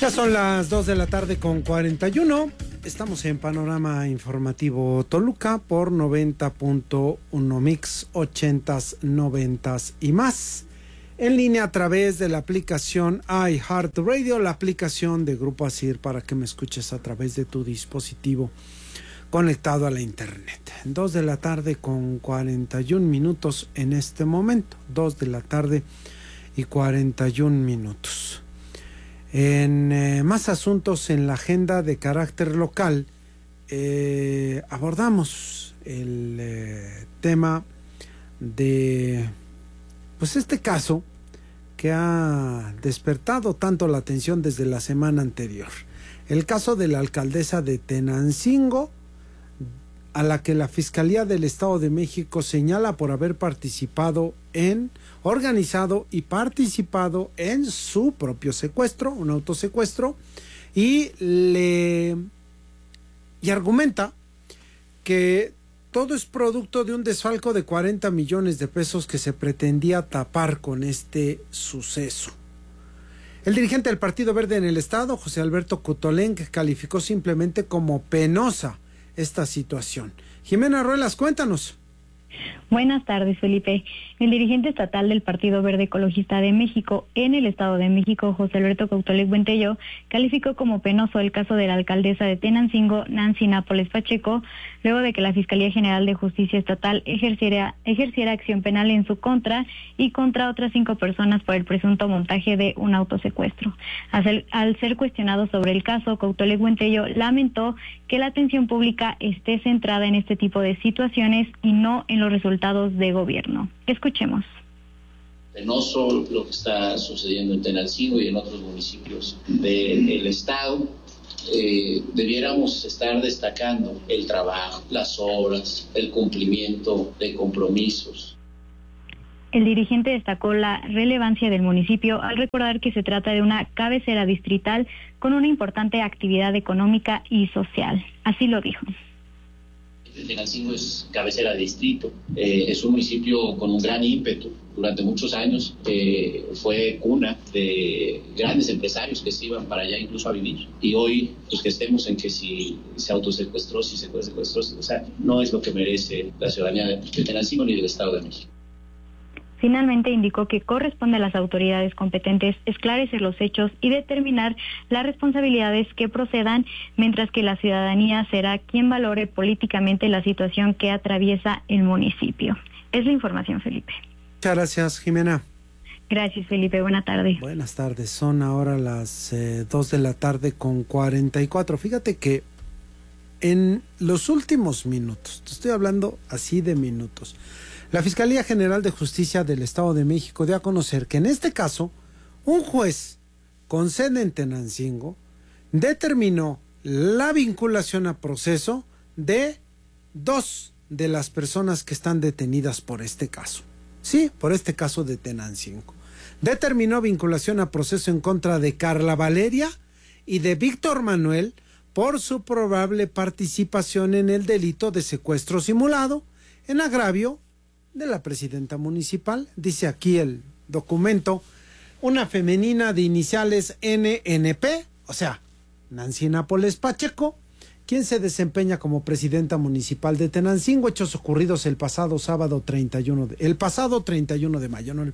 Ya son las 2 de la tarde con 41. Estamos en Panorama Informativo Toluca por 90.1 Mix, 80s, 90s y más. En línea a través de la aplicación iHeartRadio, la aplicación de Grupo ASIR, para que me escuches a través de tu dispositivo conectado a la internet. 2 de la tarde con 41 minutos en este momento. 2 de la tarde y 41 minutos. En más asuntos en la agenda de carácter local, abordamos el tema de este caso que ha despertado tanto la atención desde la semana anterior. El caso de la alcaldesa de Tenancingo, a la que la Fiscalía del Estado de México señala por haber organizado y participado en su propio secuestro, un autosecuestro, y argumenta que todo es producto de un desfalco de 40 millones de pesos que se pretendía tapar con este suceso. El dirigente del Partido Verde en el Estado, José Alberto Cutoleng, calificó simplemente como penosa esta situación. Jimena Ruelas, cuéntanos. Buenas tardes, Felipe. El dirigente estatal del Partido Verde Ecologista de México en el Estado de México, José Alberto Cutoleng Buentello, calificó como penoso el caso de la alcaldesa de Tenancingo, Nancy Nápoles Pacheco, luego de que la Fiscalía General de Justicia Estatal ejerciera acción penal en su contra y contra otras 5 personas por el presunto montaje de un autosecuestro. Al ser cuestionado sobre el caso, Cutoleng Buentello lamentó que la atención pública esté centrada en este tipo de situaciones y no en los resultados de gobierno. Escuchemos. Penoso lo que está sucediendo en Tenancingo y en otros municipios del estado. Debiéramos estar destacando el trabajo, las obras, el cumplimiento de compromisos. El dirigente destacó la relevancia del municipio al recordar que se trata de una cabecera distrital con una importante actividad económica y social. Así lo dijo. Tenancingo es cabecera de distrito, es un municipio con un gran ímpetu. Durante muchos años fue cuna de grandes empresarios que se iban para allá incluso a vivir. Y hoy, pues que estemos en que si se autosecuestró, si se secuestró, o sea, no es lo que merece la ciudadanía de Tenancingo ni del Estado de México. Finalmente indicó que corresponde a las autoridades competentes esclarecer los hechos y determinar las responsabilidades que procedan, mientras que la ciudadanía será quien valore políticamente la situación que atraviesa el municipio. Es la información, Felipe. Muchas gracias, Jimena. Gracias, Felipe. Buenas tardes. Buenas tardes. Son ahora las 2 de la tarde con 44. Fíjate que en los últimos minutos, te estoy hablando así de minutos, la Fiscalía General de Justicia del Estado de México dio a conocer que en este caso, un juez con sede en Tenancingo determinó la vinculación a proceso de 2 de las personas que están detenidas por este caso. Sí, por este caso de Tenancingo. Determinó vinculación a proceso en contra de Carla Valeria y de Víctor Manuel por su probable participación en el delito de secuestro simulado en agravio de la presidenta municipal. Dice aquí el documento, una femenina de iniciales NNP, o sea, Nancy Nápoles Pacheco, quien se desempeña como presidenta municipal de Tenancingo, hechos ocurridos el pasado 31 de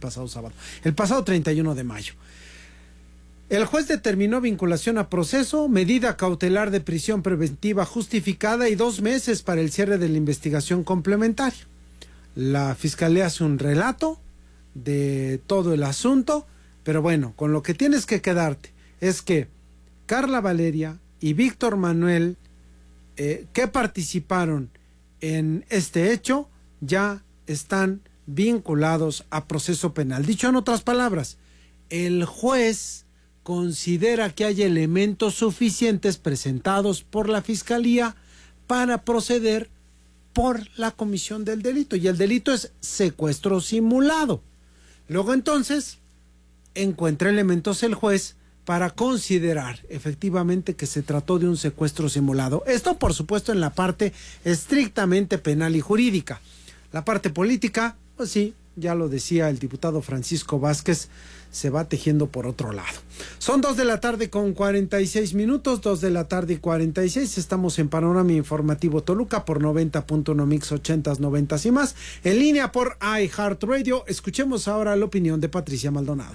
mayo. El juez determinó vinculación a proceso, medida cautelar de prisión preventiva justificada y 2 meses para el cierre de la investigación complementaria. La Fiscalía hace un relato de todo el asunto, pero bueno, con lo que tienes que quedarte es que Carla Valeria y Víctor Manuel, que participaron en este hecho, ya están vinculados a proceso penal. Dicho en otras palabras, el juez considera que hay elementos suficientes presentados por la Fiscalía para proceder por la comisión del delito, y el delito es secuestro simulado. Luego entonces encuentra elementos el juez para considerar efectivamente que se trató de un secuestro simulado. Esto, por supuesto, en la parte estrictamente penal y jurídica. La parte política, pues sí, ya lo decía el diputado Francisco Vázquez, se va tejiendo por otro lado. Son 2:46 p.m, 2:46 p.m, estamos en Panorama Informativo Toluca por 90.1 Mix 80s, 90s y más, en línea por iHeartRadio. Escuchemos ahora la opinión de Patricia Maldonado.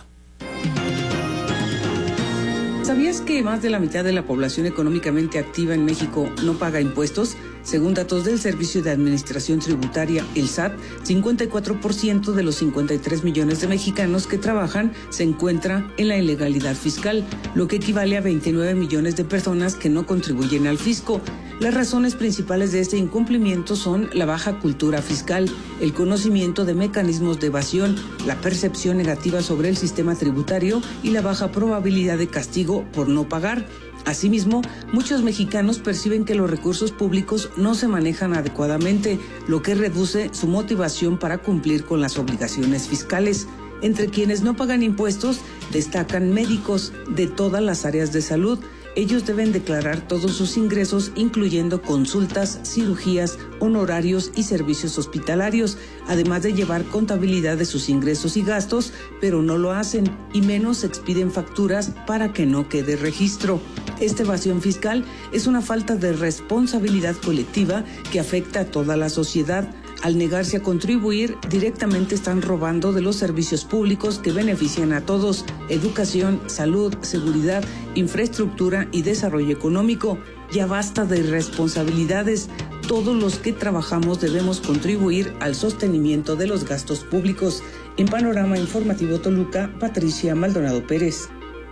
¿Sabías que más de la mitad de la población económicamente activa en México no paga impuestos? Según datos del Servicio de Administración Tributaria, el SAT, 54% de los 53 millones de mexicanos que trabajan se encuentra en la ilegalidad fiscal, lo que equivale a 29 millones de personas que no contribuyen al fisco. Las razones principales de este incumplimiento son la baja cultura fiscal, el conocimiento de mecanismos de evasión, la percepción negativa sobre el sistema tributario y la baja probabilidad de castigo por no pagar. Asimismo, muchos mexicanos perciben que los recursos públicos no se manejan adecuadamente, lo que reduce su motivación para cumplir con las obligaciones fiscales. Entre quienes no pagan impuestos, destacan médicos de todas las áreas de salud. Ellos deben declarar todos sus ingresos, incluyendo consultas, cirugías, honorarios y servicios hospitalarios, además de llevar contabilidad de sus ingresos y gastos, pero no lo hacen, y menos expiden facturas para que no quede registro. Esta evasión fiscal es una falta de responsabilidad colectiva que afecta a toda la sociedad. Al negarse a contribuir, directamente están robando de los servicios públicos que benefician a todos: educación, salud, seguridad, infraestructura y desarrollo económico. Ya basta de irresponsabilidades. Todos los que trabajamos debemos contribuir al sostenimiento de los gastos públicos. En Panorama Informativo Toluca, Patricia Maldonado Pérez.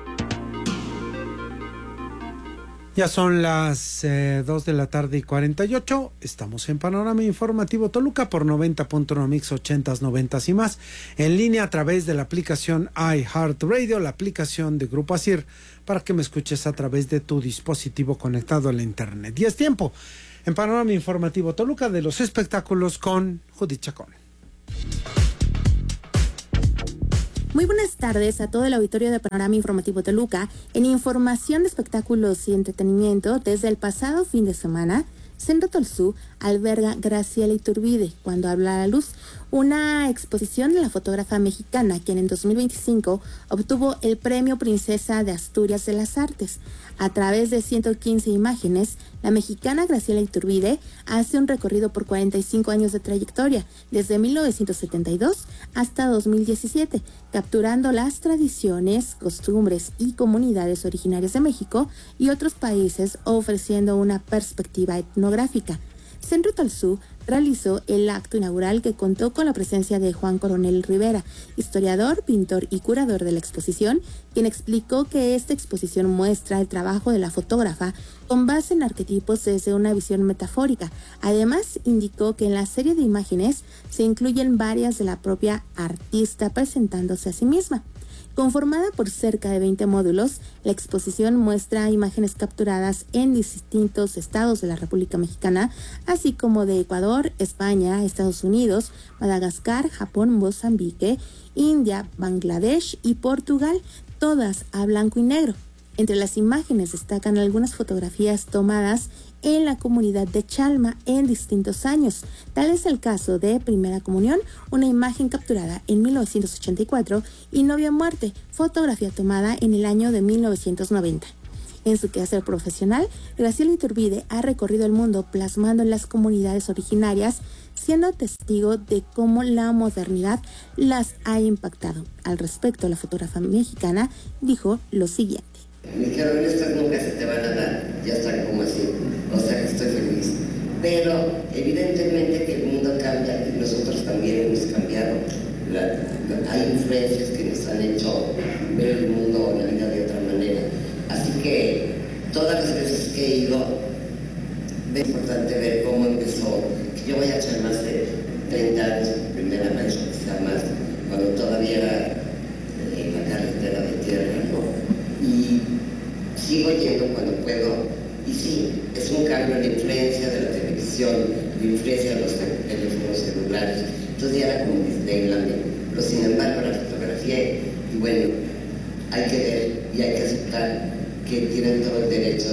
Ya son las 2:48 p.m. Estamos en Panorama Informativo Toluca por 90.1 Mix 80s, 90s y más. En línea a través de la aplicación iHeartRadio, la aplicación de Grupo ASIR, para que me escuches a través de tu dispositivo conectado a la internet. Y es tiempo en Panorama Informativo Toluca de los espectáculos con Judith Chacón. Muy buenas tardes a todo el auditorio de Panorama Informativo Toluca. En información de espectáculos y entretenimiento, desde el pasado fin de semana, Centro Tolsú alberga Graciela Iturbide, Cuando habla la luz, una exposición de la fotógrafa mexicana, quien en 2025 obtuvo el Premio Princesa de Asturias de las Artes. A través de 115 imágenes, la mexicana Graciela Iturbide hace un recorrido por 45 años de trayectoria, desde 1972 hasta 2017, capturando las tradiciones, costumbres y comunidades originarias de México y otros países, ofreciendo una perspectiva etnográfica. Centro Tolsú realizó el acto inaugural, que contó con la presencia de Juan Coronel Rivera, historiador, pintor y curador de la exposición, quien explicó que esta exposición muestra el trabajo de la fotógrafa con base en arquetipos desde una visión metafórica. Además, indicó que en la serie de imágenes se incluyen varias de la propia artista presentándose a sí misma. Conformada por cerca de 20 módulos, la exposición muestra imágenes capturadas en distintos estados de la República Mexicana, así como de Ecuador, España, Estados Unidos, Madagascar, Japón, Mozambique, India, Bangladesh y Portugal, todas a blanco y negro. Entre las imágenes destacan algunas fotografías tomadas en la comunidad de Chalma en distintos años. Tal es el caso de Primera Comunión, una imagen capturada en 1984, y Novia Muerte, fotografía tomada en el año de 1990. En su quehacer profesional, Graciela Iturbide ha recorrido el mundo plasmando en las comunidades originarias, siendo testigo de cómo la modernidad las ha impactado. Al respecto, la fotógrafa mexicana dijo lo siguiente. Me dijeron, estas nunca se te van a dar, ya están como así, o sea que estoy feliz. Pero evidentemente que el mundo cambia y nosotros también hemos cambiado. Hay influencias que nos han hecho ver el mundo o la vida de otra manera. Así que todas las veces que he ido, es importante ver cómo empezó. Yo voy a echar más de 30 años, primera vez, quizá más, cuando todavía era la carretera de tierra, ¿no? Y sigo yendo cuando puedo, y sí, es un cambio en la influencia de la televisión, la influencia de los teléfonos celulares, entonces ya era como Disneyland, pero sin embargo la fotografía, y bueno, hay que ver y hay que aceptar que tienen todo el derecho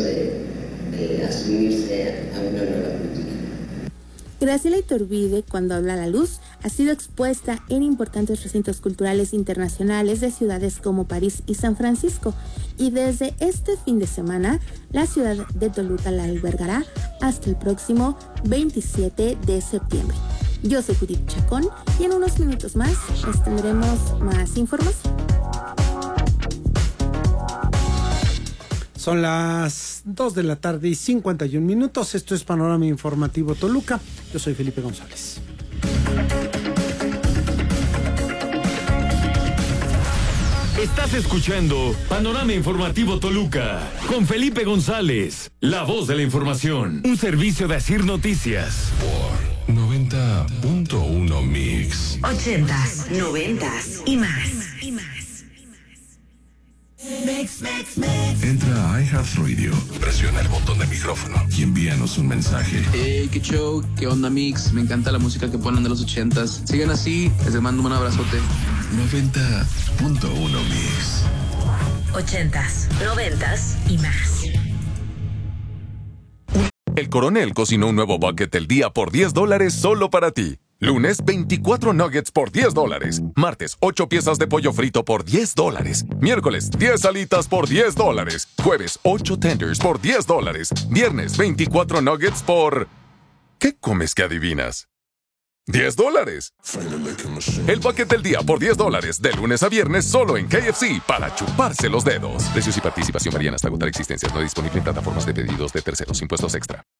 de asumirse a una nueva cultura. Graciela Iturbide, Cuando habla la luz, ha sido expuesta en importantes recintos culturales internacionales de ciudades como París y San Francisco, y desde este fin de semana la ciudad de Toluca la albergará hasta el próximo 27 de septiembre. Yo soy Judith Chacón y en unos minutos más les tendremos más información. Son las 2 de la tarde y 51 minutos. Esto es Panorama Informativo Toluca. Yo soy Felipe González. Estás escuchando Panorama Informativo Toluca con Felipe González, la voz de la información. Un servicio de Asir Noticias. Por 90.1 Mix. 80s, 90s y más. Entra a iHeartRadio, presiona el botón de micrófono y envíanos un mensaje. Hey, qué show, qué onda Mix, me encanta la música que ponen de los 80s. Sigan así, les mando un abrazote. 90.1 Mix. 80s, 90s y más. El Coronel cocinó un nuevo bucket del día por $10 solo para ti. Lunes, 24 nuggets por $10. Martes, 8 piezas de pollo frito por $10. Miércoles, 10 alitas por $10. Jueves, 8 tenders por $10. Viernes, 24 nuggets por... ¿Qué comes que adivinas? $10. El bucket del día por $10. De lunes a viernes solo en KFC para chuparse los dedos. Precios y participación varían hasta agotar existencias. No disponible en plataformas de pedidos de terceros. Impuestos extra.